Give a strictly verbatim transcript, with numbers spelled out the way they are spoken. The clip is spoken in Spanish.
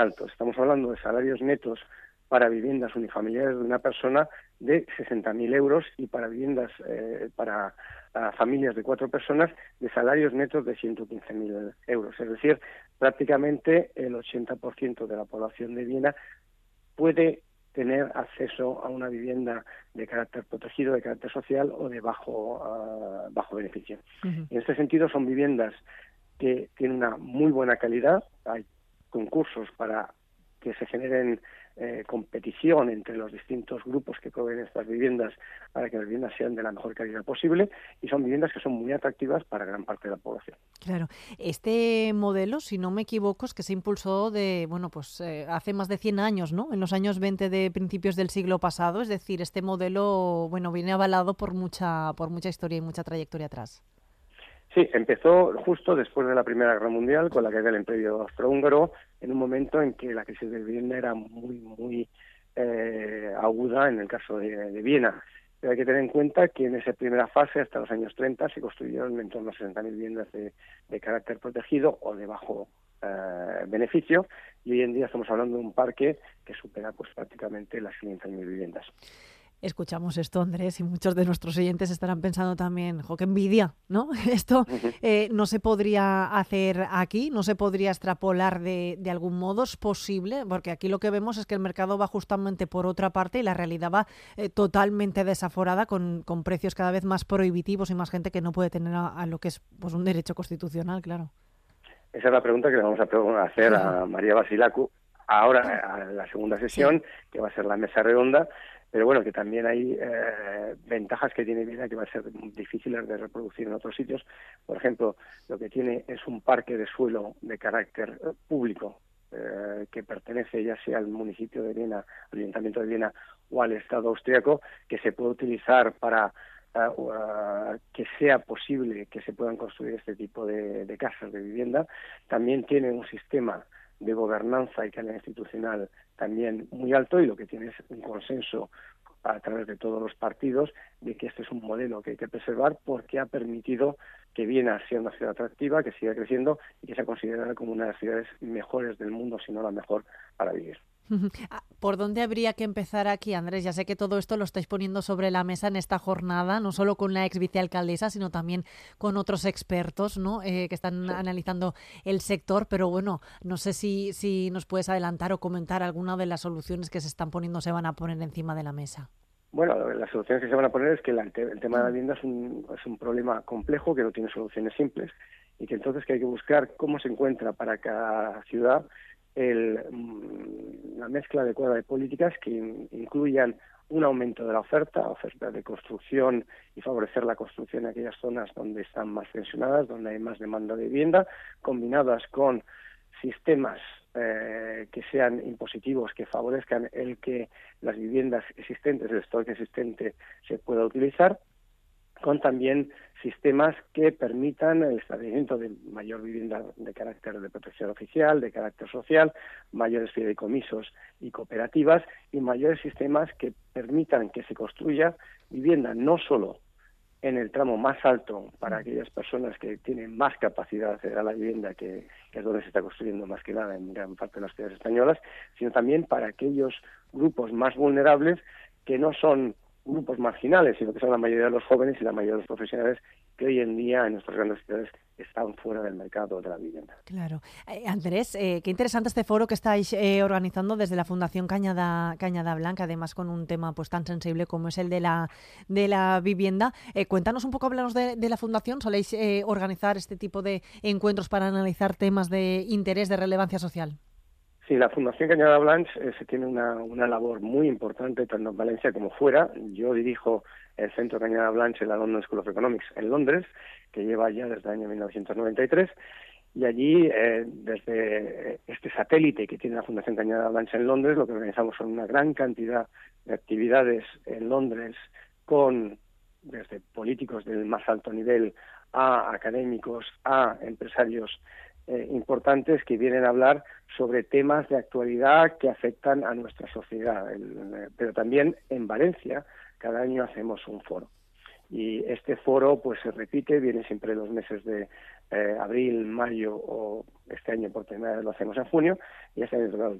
altos. Estamos hablando de salarios netos para viviendas unifamiliares de una persona de sesenta mil euros y para viviendas eh, para a familias de cuatro personas de salarios netos de ciento quince mil euros. Es decir, prácticamente el ochenta por ciento de la población de Viena puede tener acceso a una vivienda de carácter protegido, de carácter social o de bajo, uh, bajo beneficio. Uh-huh. En este sentido, son viviendas que tienen una muy buena calidad. Hay concursos para que se generen eh, competición entre los distintos grupos que proveen estas viviendas para que las viviendas sean de la mejor calidad posible, y son viviendas que son muy atractivas para gran parte de la población. Claro. Este modelo, si no me equivoco, es que se impulsó de, bueno, pues eh, hace más de cien años, ¿no? En los años veinte de principios del siglo pasado. Es decir, este modelo, bueno, viene avalado por mucha, por mucha historia y mucha trayectoria atrás. Sí, empezó justo después de la Primera Guerra Mundial, con la caída del Imperio Austrohúngaro, en un momento en que la crisis de vivienda era muy, muy eh, aguda en el caso de, de Viena. Pero hay que tener en cuenta que en esa primera fase, hasta los años treinta, se construyeron en torno a sesenta mil viviendas de, de carácter protegido o de bajo eh, beneficio, y hoy en día estamos hablando de un parque que supera pues prácticamente las quinientas mil viviendas. Escuchamos esto, Andrés, y muchos de nuestros oyentes estarán pensando también, jo, qué envidia, ¿no? Esto eh, no se podría hacer aquí, no se podría extrapolar de, de algún modo, es posible, porque aquí lo que vemos es que el mercado va justamente por otra parte y la realidad va eh, totalmente desaforada, con, con precios cada vez más prohibitivos y más gente que no puede tener a, a lo que es pues un derecho constitucional, claro. Esa es la pregunta que le vamos a hacer a María Basilacu ahora, a la segunda sesión, sí, que va a ser la mesa redonda. Pero bueno, que también hay eh, ventajas que tiene Viena que va a ser difíciles de reproducir en otros sitios. Por ejemplo, lo que tiene es un parque de suelo de carácter eh, público eh, que pertenece ya sea al municipio de Viena, al Ayuntamiento de Viena o al Estado austriaco, que se puede utilizar para uh, uh, que sea posible que se puedan construir este tipo de, de casas de vivienda. También tiene un sistema de gobernanza y calidad institucional también muy alto, y lo que tiene es un consenso a través de todos los partidos de que este es un modelo que hay que preservar, porque ha permitido que Viena sea una ciudad atractiva, que siga creciendo y que sea considerada como una de las ciudades mejores del mundo, si no la mejor, para vivir. ¿Por dónde habría que empezar aquí, Andrés? Ya sé que todo esto lo estáis poniendo sobre la mesa en esta jornada, no solo con la ex vicealcaldesa, sino también con otros expertos, ¿no? Eh, que están sí. analizando el sector, pero bueno, no sé si, si nos puedes adelantar o comentar alguna de las soluciones que se están poniendo, se van a poner encima de la mesa. Bueno, las soluciones que se van a poner es que la, el tema de la vivienda es un, es un problema complejo que no tiene soluciones simples, y que entonces que hay que buscar cómo se encuentra para cada ciudad el, la mezcla adecuada de políticas que incluyan un aumento de la oferta, oferta de construcción, y favorecer la construcción en aquellas zonas donde están más tensionadas, donde hay más demanda de vivienda, combinadas con sistemas eh, que sean impositivos, que favorezcan el que las viviendas existentes, el stock existente, se pueda utilizar, con también sistemas que permitan el establecimiento de mayor vivienda de carácter de protección oficial, de carácter social, mayores fideicomisos y cooperativas, y mayores sistemas que permitan que se construya vivienda no solo en el tramo más alto para aquellas personas que tienen más capacidad de acceder a la vivienda, que, que es donde se está construyendo más que nada en gran parte de las ciudades españolas, sino también para aquellos grupos más vulnerables que no son grupos marginales, sino que son la mayoría de los jóvenes y la mayoría de los profesionales que hoy en día en nuestras grandes ciudades están fuera del mercado de la vivienda. Claro. Eh, Andrés, eh, qué interesante este foro que estáis eh, organizando desde la Fundación Cañada, Cañada Blanca, además con un tema pues tan sensible como es el de la de la vivienda. Eh, cuéntanos un poco, háblanos de, de la Fundación. ¿Soléis eh, organizar este tipo de encuentros para analizar temas de interés, de relevancia social? Sí, la Fundación Cañada Blanca eh, tiene una, una labor muy importante tanto en Valencia como fuera. Yo dirijo el Centro Cañada Blanca en la London School of Economics en Londres, que lleva ya desde el año mil novecientos noventa y tres, y allí, eh, desde este satélite que tiene la Fundación Cañada Blanca en Londres, lo que organizamos son una gran cantidad de actividades en Londres con, desde políticos del más alto nivel a académicos, a empresarios Eh, importantes que vienen a hablar sobre temas de actualidad que afectan a nuestra sociedad. El, eh, pero también en Valencia cada año hacemos un foro. Y este foro pues se repite, viene siempre los meses de eh, abril, mayo, o este año por primera vez lo hacemos en junio, y este año